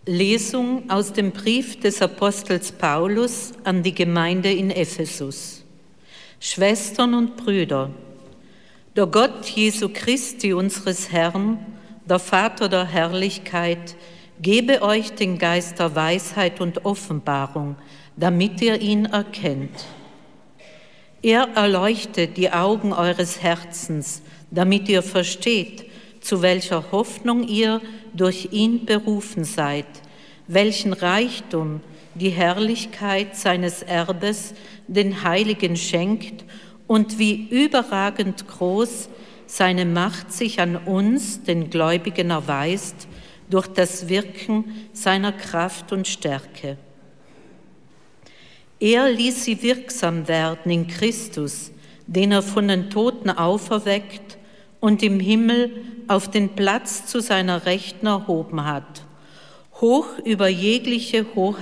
Lesung aus dem Brief des Apostels Paulus an die Gemeinde in Ephesus. Schwestern und Brüder, der Gott Jesu Christi, unseres Herrn, der Vater der Herrlichkeit, gebe euch den Geist der Weisheit und Offenbarung, damit ihr ihn erkennt. Er erleuchtet die Augen eures Herzens, damit ihr versteht, zu welcher Hoffnung ihr durch ihn berufen seid, welchen Reichtum die Herrlichkeit seines Erbes den Heiligen schenkt und wie überragend groß seine Macht sich an uns, den Gläubigen, erweist, durch das Wirken seiner Kraft und Stärke. Er ließ sie wirksam werden in Christus, den er von den Toten auferweckt und im Himmel auf den Platz zu seiner Rechten erhoben hat, hoch über jegliche Hoheit